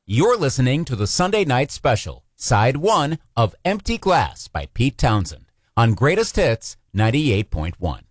You're listening to the Sunday Night Special, Side 1 of Empty Glass by Pete Townsend on Greatest Hits 98.1.